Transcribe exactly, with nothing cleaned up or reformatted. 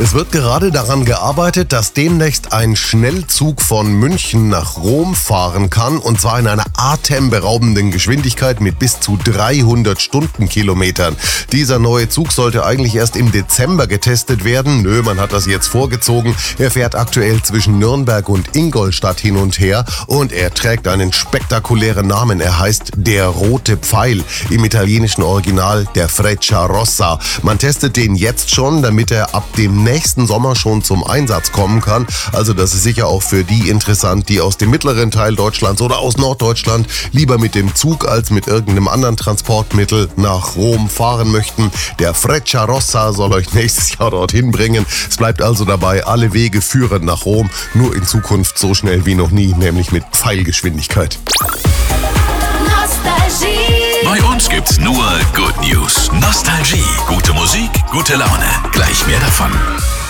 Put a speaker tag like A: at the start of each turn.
A: Es wird gerade daran gearbeitet, dass demnächst ein Schnellzug von München nach Rom fahren kann, und zwar in einer atemberaubenden Geschwindigkeit mit bis zu dreihundert Stundenkilometern. Dieser neue Zug sollte eigentlich erst im Dezember getestet werden. Nö, man hat das jetzt vorgezogen. Er fährt aktuell zwischen Nürnberg und Ingolstadt hin und her und er trägt einen spektakulären Namen. Er heißt der Rote Pfeil, im italienischen Original der Freccia Rossa. Man testet den jetzt schon, damit er ab dem nächsten Sommer schon zum Einsatz kommen kann. Also das ist sicher auch für die interessant, die aus dem mittleren Teil Deutschlands oder aus Norddeutschland lieber mit dem Zug als mit irgendeinem anderen Transportmittel nach Rom fahren möchten. Der Freccia Rossa soll euch nächstes Jahr dorthin bringen. Es bleibt also dabei, alle Wege führen nach Rom, nur in Zukunft so schnell wie noch nie, nämlich mit Pfeilgeschwindigkeit.
B: Bei uns gibt's nur Good News. Nostalgie, gute Musik, gute Laune. Gleich mehr davon.